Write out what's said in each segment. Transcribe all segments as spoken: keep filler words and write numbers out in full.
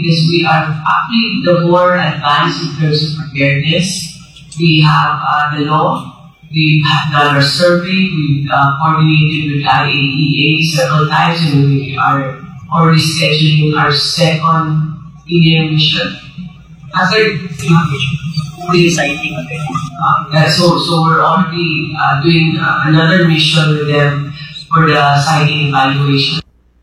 because we are actually the more advanced in terms of preparedness. We have uh, the law, we have done our survey, we've uh, coordinated with I A E A several times, and we are already scheduling our second Indian mission. After the sighting uh, yeah, so, so we're already uh, doing uh, another mission with them for the sighting evaluation.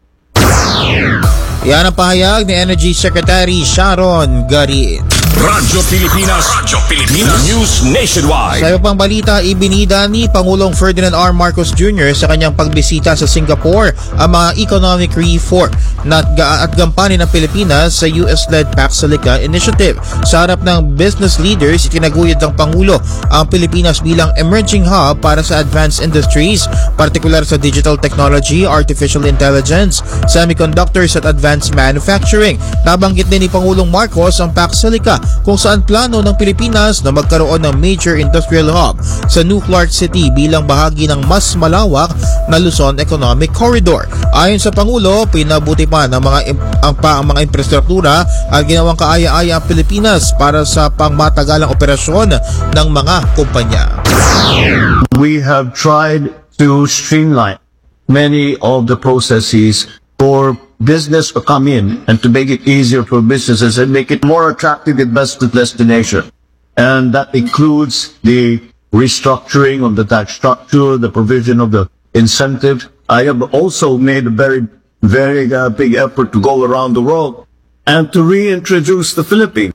Yan ang pahayag ni Energy Secretary Sharon Garin. Radyo Pilipinas, Radyo Pilipinas News Nationwide. Sa iba pang balita, ibinida ni Pangulong Ferdinand R. Marcos Junior sa kanyang pagbisita sa Singapore ang mga economic reform na at gampanin ng Pilipinas sa U S-led Paxilica Initiative. Sa harap ng business leaders, itinaguyod ng Pangulo ang Pilipinas bilang emerging hub para sa advanced industries, partikular sa digital technology, artificial intelligence, semiconductors at advanced manufacturing. Nabanggit din ni Pangulong Marcos ang Paxilica, kung saan plano ng Pilipinas na magkaroon ng major industrial hub sa New Clark City bilang bahagi ng mas malawak na Luzon Economic Corridor. Ayon sa Pangulo, pinabuti pa ng mga ang, pa, ang mga infrastruktura at ginawang kaaya-aya ang Pilipinas para sa pangmatagalang operasyon ng mga kumpanya. We have tried to streamline many of the processes for business to come in and to make it easier for businesses and make it more attractive investment destination. And that includes the restructuring of the tax structure, the provision of the incentive. I have also made a very, very uh, big effort to go around the world and to reintroduce the Philippines.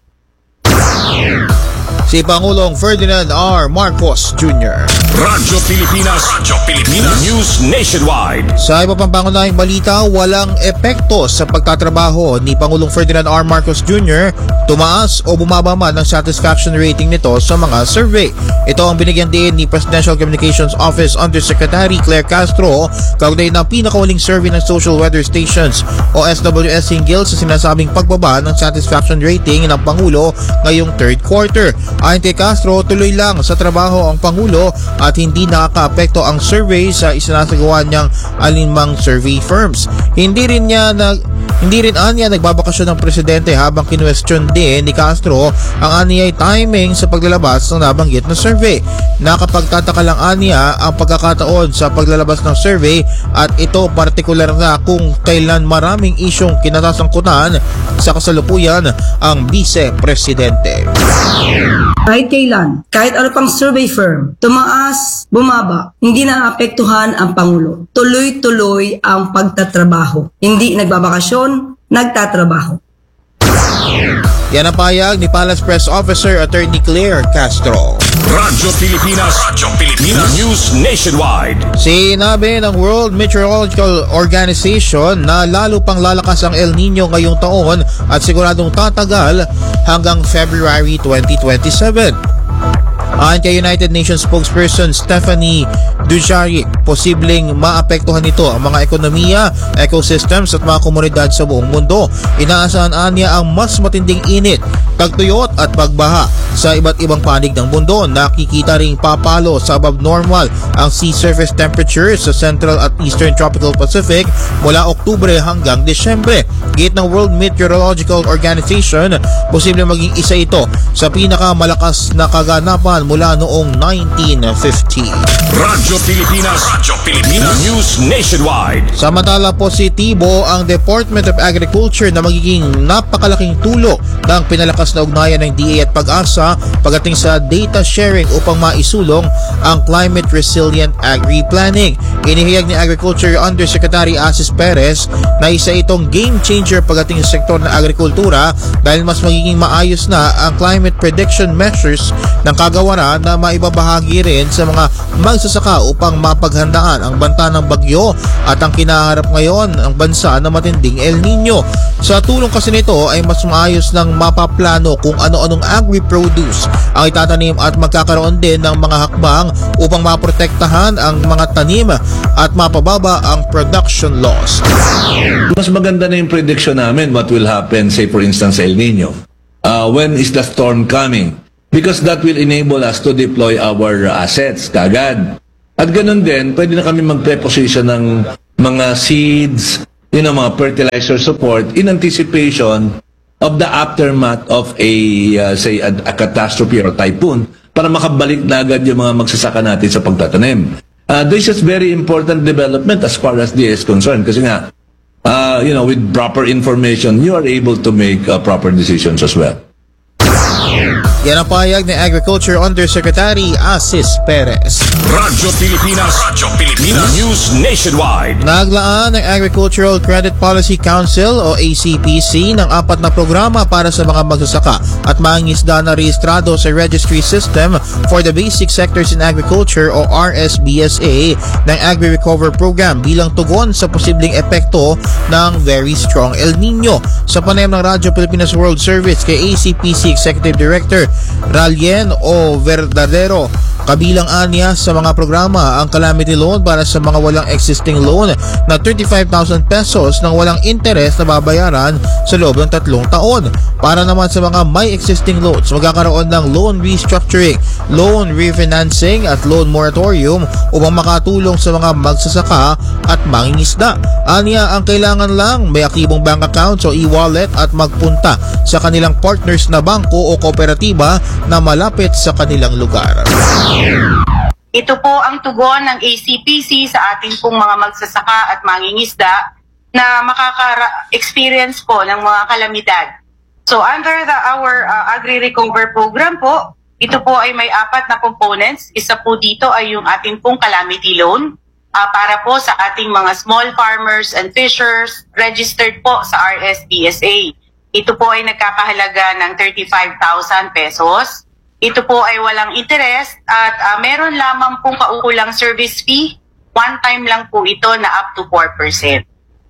Si Pangulong Ferdinand R. Marcos Junior Radyo Pilipinas, Radyo Pilipinas News Nationwide. Sa iba pang pangunahing balita, walang epekto sa pagtatrabaho ni Pangulong Ferdinand R. Marcos Junior Tumaas o bumaba man ang satisfaction rating nito sa mga survey. Ito ang binigyan din ni Presidential Communications Office Undersecretary Claire Castro kaugnay ng pinakauling survey ng Social Weather Stations o S W S hinggil sa sinasabing pagbaba ng satisfaction rating ng Pangulo ngayong third quarter. Ayon kay Castro, tuloy lang sa trabaho ang Pangulo at hindi nakakaapekto ang survey sa isinasagawa niyang alinmang survey firms. Hindi rin niya nag hindi rin anya nagbabakasyon ng presidente habang kinwestiyon din ni Castro ang anyay timing sa paglalabas ng nabanggit na survey. Nakapagtataka lang anya ang pagkakataon sa paglalabas ng survey at ito partikular na kung kailan maraming isyong kinatasangkutan sa kasalukuyan ang vice-presidente. Kahit kailan, kahit ano pang survey firm, tumaas, bumaba, hindi naapektuhan ang Pangulo. Tuloy-tuloy ang pagtatrabaho. Hindi nagbabakasyon, nagtatrabaho. Yan ang payag ni Palace Press Officer Attorney Claire Castro. Radyo Pilipinas, Radyo Pilipinas News Nationwide. Sinabi ng World Meteorological Organization na lalo pang lalakas ang El Nino ngayong taon at siguradong tatagal hanggang February twenty twenty-seven. Ayon kay United Nations spokesperson Stephanie Dujarric, posibleng maapektuhan nito ang mga ekonomiya, ecosystems at mga komunidad sa buong mundo. Inaasahan niya ang mas matinding init, tagtuyot at pagbaha sa iba't ibang panig ng mundo. Nakikita ring papalo sa above normal ang sea surface temperature sa Central at Eastern Tropical Pacific mula Oktubre hanggang Desyembre. Gate ng World Meteorological Organization, posible maging isa ito sa pinakamalakas na kaganapan mula noong nineteen fifty. Radyo Pilipinas, Radyo Pilipinas News Nationwide. Samantala positibo ang Department of Agriculture na magiging napakalaking tulong ng pinalakas na ugnayan ng D A at Pag-asa pagdating sa data sharing upang maisulong ang climate resilient agri-planning. Inihayag ni Agriculture Undersecretary Asis Perez na isa itong game changer pagdating sa sektor ng agrikultura dahil mas magiging maayos na ang climate prediction measures ng kagawaran na maibabahagi rin sa mga magsasaka upang mapaghandaan ang banta ng bagyo at ang kinaharap ngayon ang bansa na matinding El Nino. Sa tulong kasi nito ay mas maayos ng mapaplano kung ano-anong agri-produce ang itatanim at magkakaroon din ng mga hakbang upang maprotektahan ang mga tanim at mapababa ang production loss. Mas maganda na yung prediction namin what will happen, say for instance El Nino. Uh, when is the storm coming? Because that will enable us to deploy our assets kagad. At ganun din, pwede na kami mag-preposition ng mga seeds, you know, mga fertilizer support in anticipation of the aftermath of a, uh, say, a, a catastrophe or typhoon para makabalik na agad yung mga magsasaka natin sa pagtatanim. Uh, this is very important development as far as D A is concerned kasi nga, uh, you know, with proper information, you are able to make uh, proper decisions as well. Yan ang pahayag ni Agriculture Undersecretary Asis Perez. Radyo Pilipinas, Radyo Pilipinas, News Nationwide. Naglaan ng Agricultural Credit Policy Council o A C P C ng apat na programa para sa mga magsasaka at mangingisda na rehistrado sa Registry System for the Basic Sectors in Agriculture o R S B S A ng Agri-Recover Program bilang tugon sa posibleng epekto ng very strong El Nino. Sa panayam ng Radyo Pilipinas World Service kay A C P C Executive Director Ralien O. Verdadero, kabilang anya sa mga programa ang calamity loan para sa mga walang existing loan na thirty-five thousand pesos nang walang interest na babayaran sa loob ng tatlong taon. Para naman sa mga may existing loans, magkakaroon ng loan restructuring, loan refinancing at loan moratorium upang makatulong sa mga magsasaka at mangingisda. Anya, ang kailangan lang may aktibong bank accounts o e-wallet at magpunta sa kanilang partners na bangko o kooperatiba na malapit sa kanilang lugar. Ito po ang tugon ng A C P C sa ating pong mga magsasaka at mangingisda na makaka-experience po ng mga kalamidad. So under the our uh, Agri-Recover Program po, ito po ay may apat na components. Isa po dito ay yung ating pong calamity loan uh, para po sa ating mga small farmers and fishers registered po sa R S B S A. Ito po ay nagkakahalaga ng thirty-five thousand pesos. Ito po ay walang interest at uh, meron lamang pong kaukulang service fee. One time lang po ito na up to four percent.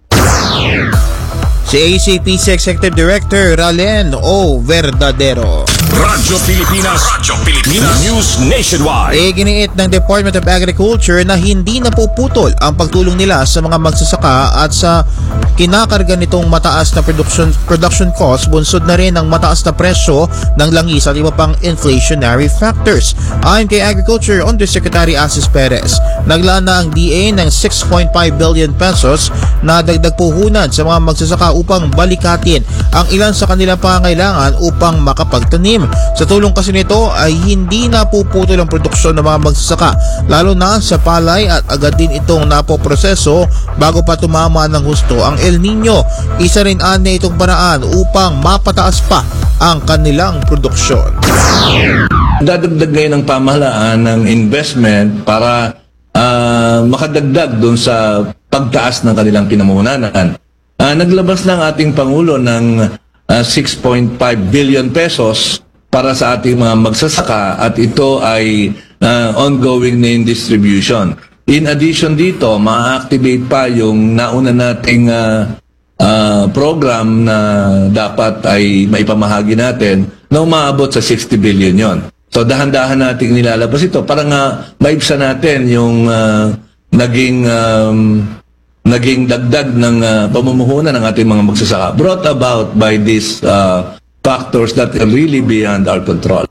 Si A C P C Executive Director Ralen O. Verdadero. Radyo Pilipinas, Radyo Pilipinas, News Nationwide. Iginiit ng Department of Agriculture na hindi napuputol ang pagtulong nila sa mga magsasaka at sa kinakarga nitong mataas na production, production cost, bunsod na rin ang mataas na presyo ng langis at iba pang inflationary factors. Ayon kay Agriculture Undersecretary Asis Perez, naglaan na ang D A ng six point five billion pesos na dagdag puhunan sa mga magsasaka upang balikatin ang ilan sa kanilang pangangailangan upang makapagtanim. Sa tulong kasi nito ay hindi napuputol ang produksyon ng mga magsasaka, lalo na sa palay, at agad din itong napoproseso bago pa tumama ng husto ang El Nino. Isa rin ane itong paraan upang mapataas pa ang kanilang produksyon. Dadagdag ngayon ng pamahalaan ng investment para uh, makadagdag doon sa pagtaas ng kanilang pinamuhunan. Uh, naglabas ng ating Pangulo ng uh, six point five billion pesos para sa ating mga magsasaka at ito ay uh, ongoing na in distribution. In addition dito, ma-activate pa yung nauna nating uh, uh, program na dapat ay maipamahagi natin na umaabot sa sixty billion yon. So dahan-dahan nating nilalabas ito para nga maibsan natin yung uh, naging um, naging dagdag ng uh, pamumuhunan ng ating mga magsasaka brought about by these uh, factors that are really beyond our control.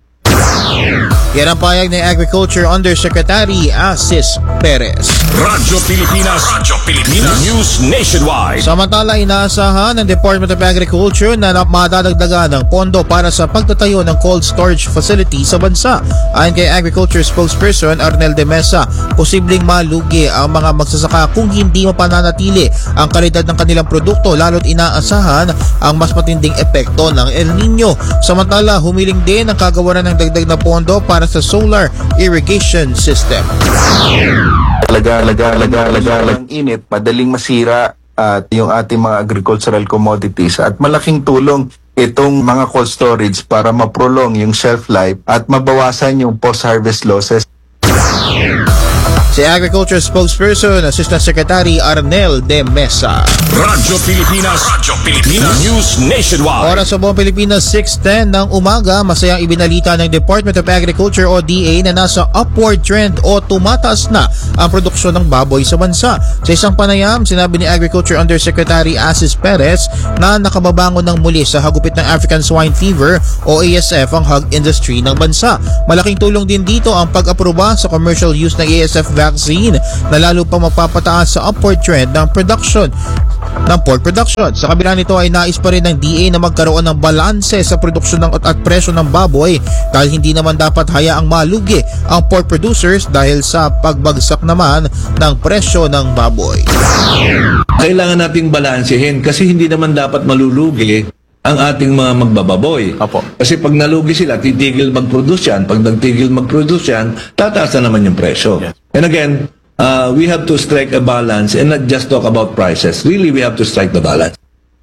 Yan ang payag ng Agriculture Undersecretary Asis Perez. Radyo Pilipinas, Radyo Pilipinas, News Nationwide. Samantala, inaasahan ng Department of Agriculture na madadagdagan ng pondo para sa pagtatayo ng cold storage facility sa bansa. Ayon kay Agriculture Spokesperson Arnel de Mesa, posibleng malugi ang mga magsasaka kung hindi mapananatili ang kalidad ng kanilang produkto, lalo't inaasahan ang mas matinding epekto ng El Nino. Samantala, humiling din ang kagawaran ng dagdag na pondo para sa solar irrigation system. Talaga, talaga, talaga, talaga, ang init, madaling masira at yung ating mga agricultural commodities at malaking tulong itong mga cold storage para ma-prolong yung shelf life at mabawasan yung post-harvest losses. Si Agriculture Spokesperson, Assistant Secretary Arnel de Mesa. Radyo Pilipinas, Radyo Pilipinas, News Nationwide. Oras sa buong Pilipinas, six ten ng umaga, masayang ibinalita ng Department of Agriculture o D A na nasa upward trend o tumataas na ang produksyon ng baboy sa bansa. Sa isang panayam, sinabi ni Agriculture Undersecretary Asis Perez na nakababangon ng muli sa hagupit ng African Swine Fever o A S F ang hog industry ng bansa. Malaking tulong din dito ang pag-aproba sa commercial use ng A S F vaccine na lalo pa magpapataas sa upward trend ng production ng pork production. Sa kabila nito ay nais pa rin ng D A na magkaroon ng balanse sa produksyon ng at presyo ng baboy dahil hindi naman dapat hayaang malugi ang pork producers dahil sa pagbagsak naman ng presyo ng baboy. Kailangan nating balansehin kasi hindi naman dapat malulugi ang ating mga magbababoy. Apo. Kasi pag nalugi sila, titigil mag-produce yan. Pag nagtigil mag-produce yan, tataas na naman yung presyo. Yes. And again, uh, we have to strike a balance and not just talk about prices. Really, we have to strike the balance.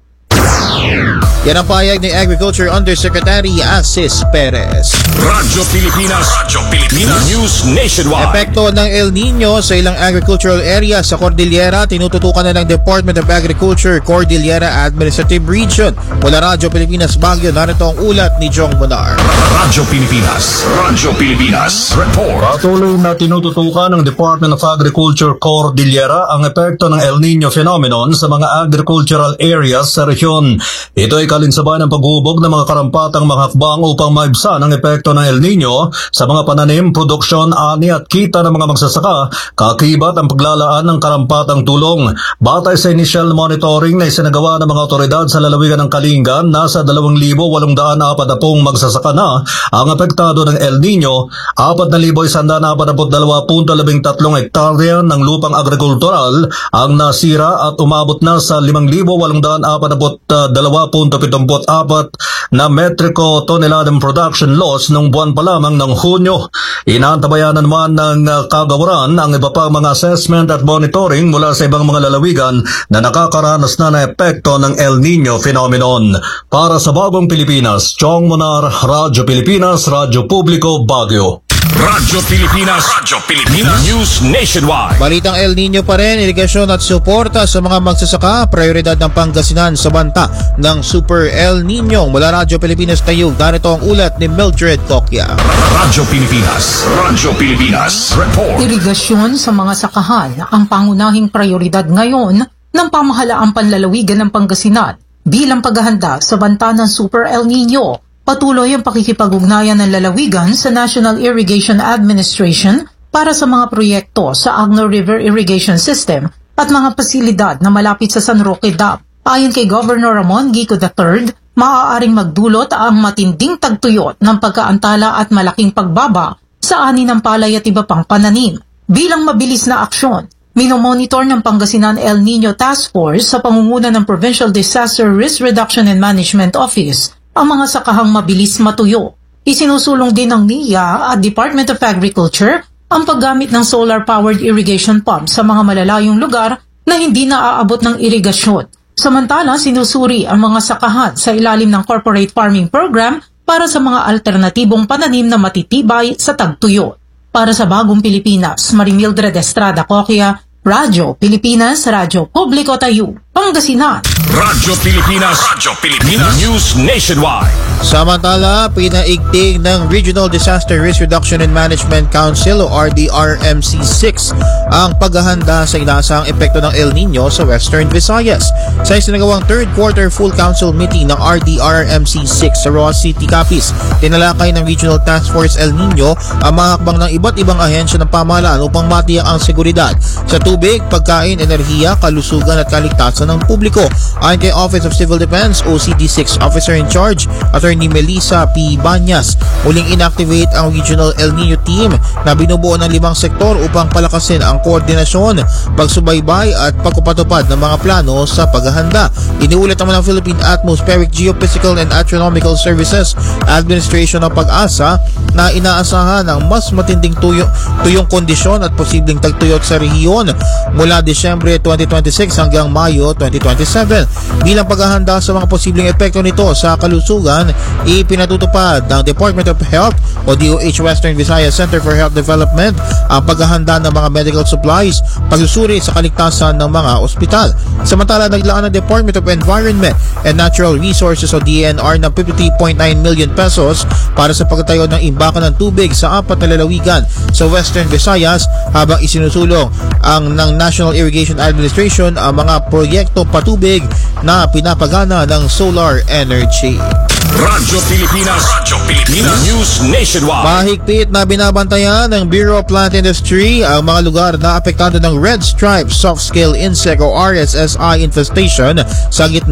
Yan ang pahayag ni Agriculture Undersecretary Asis Perez. Radyo Pilipinas, Radyo Pilipinas, News Nationwide. Epekto ng El Nino sa ilang agricultural area sa Cordillera, tinututukan na ng Department of Agriculture, Cordillera Administrative Region. Mula Radyo Pilipinas Baguio, narito ang ulat ni Jong Bonar. Radyo Pilipinas, Radyo Pilipinas, Report. Patuloy na tinututukan ng Department of Agriculture, Cordillera ang epekto ng El Nino phenomenon sa mga agricultural areas sa rehiyon. Ito ay kalinsabay ng paghubog ng mga karampatang mga hakbang upang maibsan ang epekto ng El Nino sa mga pananim, produksyon, ani at kita ng mga magsasaka, kakibat ang paglalaan ng karampatang tulong. Batay sa initial monitoring na isinagawa ng mga otoridad sa lalawigan ng Kalinga, nasa dalawang libo walong daan apat na pung magsasaka na ang apektado ng El Nino, apat na libo isang daan apat na dalawa punto labing tatlong hektarya ng lupang agrikultural ang nasira at umabot na sa limang libo walong daan apat na dalawa punto pitongpot apat na metriko toneladang production loss nung buwan pa lamang ng Hunyo. Inaantabayan naman ng kagawaran ang iba pang mga assessment at monitoring mula sa ibang mga lalawigan na nakakaranas na na epekto ng El Nino phenomenon. Para sa Bagong Pilipinas, Chong Monar, Radyo Pilipinas, Radyo Publiko, Baguio. Radyo Pilipinas, Radyo Pilipinas, News Nationwide. Balitang El Nino pa rin, irigasyon at suporta sa mga magsasaka, prioridad ng Pangasinan sa banta ng Super El Nino. Mula Radyo Pilipinas Tayug, narito ang ulat ni Mildred Tokya. Radyo Pilipinas, Radyo Pilipinas, Report. Irigasyon sa mga sakahan ang pangunahing prioridad ngayon ng pamahalaang panlalawigan ng Pangasinan bilang paghahanda sa banta ng Super El Nino. Patuloy ang pakikipag-ugnayan ng lalawigan sa National Irrigation Administration para sa mga proyekto sa Agno River Irrigation System at mga pasilidad na malapit sa San Roque Dam. Ayon kay Governor Ramon Gico the third, maaaring magdulot ang matinding tagtuyot ng pagkaantala at malaking pagbaba sa ani ng palay at iba pang pananim. Bilang mabilis na aksyon, minomonitor ng Pangasinan El Nino Task Force sa pangunguna ng Provincial Disaster Risk Reduction and Management Office ang mga sakahang mabilis matuyo. Isinusulong din ng N I A at Department of Agriculture ang paggamit ng solar-powered irrigation pump sa mga malalayong lugar na hindi naaabot ng irigasyon. Samantala, sinusuri ang mga sakahan sa ilalim ng Corporate Farming Program para sa mga alternatibong pananim na matitibay sa tagtuyo. Para sa Bagong Pilipinas, Marimildred Estrada Coquia, Radyo Pilipinas, Radyo Publiko Tayo, Pangasinan. Radyo Pilipinas, Radyo Pilipinas, News Nationwide. Samantala, pinaigting ng Regional Disaster Risk Reduction and Management Council o R D R M C six ang paghahanda sa inaasahang epekto ng El Nino sa Western Visayas. Sa isinagawang third quarter full council meeting ng R D R M C six sa Roa City, Capiz, tinalakay ng Regional Task Force El Nino ang mga hakbang ng iba't ibang ahensya ng pamahalaan upang matiyak ang seguridad sa tubig, pagkain, enerhiya, kalusugan at kaligtasan ng publiko. Ayon kay Office of Civil Defense o C D six Officer in Charge, Attorney Melissa P. Banyas, muling inactivate ang Regional El Nino Team na binubuo ng limang sektor upang palakasin ang koordinasyon, pagsubaybay at pagpapatupad ng mga plano sa paghahanda. Iniulat naman ng Philippine Atmospheric, Geophysical and Astronomical Services Administration ng Pag-asa na inaasahan ang mas matinding tuyo, tuyong kondisyon at posibleng tagtuyot sa rehiyon mula Disyembre twenty twenty-six hanggang Mayo twenty twenty-seven. Bilang paghahanda sa mga posibleng epekto nito sa kalusugan, ipinatutupad ng Department of Health o D O H Western Visayas Center for Health Development ang paghahanda ng mga medical supplies, pagsusuri sa kaligtasan ng mga ospital. Samantala, naglaan ng Department of Environment and Natural Resources o D E N R ng fifty point nine million pesos para sa pagtatayo ng imbakan ng tubig sa apat na lalawigan sa Western Visayas, habang isinusulong ang ng National Irrigation Administration ang mga proyekto patubig na pinapagana ng solar energy. Radyo Pilipinas. Radyo Pilipinas. News Nationwide. Mahigpit na binabantayan ng Bureau of Plant Industry ang mga lugar na apektado ng red stripe soft scale insect o R S S I infestation sa gitna